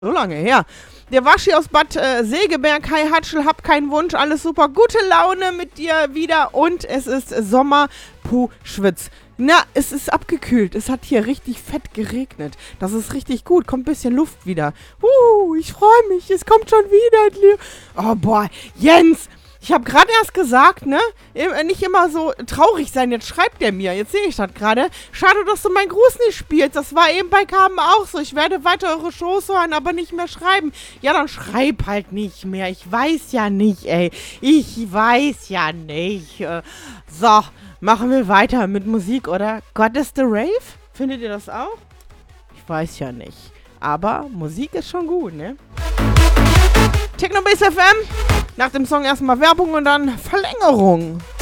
So lange her. Der Waschi aus Bad Segeberg, hi Hatschel, hab keinen Wunsch, alles super, gute Laune mit dir wieder und es ist Sommer, puh, schwitz. Na, es ist abgekühlt, es hat hier richtig fett geregnet. Das ist richtig gut, kommt ein bisschen Luft wieder. Ich freue mich, es kommt schon wieder. Oh boah, Jens, ich habe gerade erst gesagt, ne, nicht immer so traurig sein, jetzt schreibt er mir, jetzt sehe ich das gerade. Schade, dass du meinen Gruß nicht spielst, das war eben bei Carmen auch so. Ich werde weiter eure Shows hören, aber nicht mehr schreiben. Ja, dann schreib halt nicht mehr, ich weiß ja nicht, ey. Ich weiß ja nicht. So, machen wir weiter mit Musik, oder? God is the Rave? Findet ihr das auch? Ich weiß ja nicht. Aber Musik ist schon gut, ne? Technobase FM. Nach dem Song erstmal Werbung und dann Verlängerung.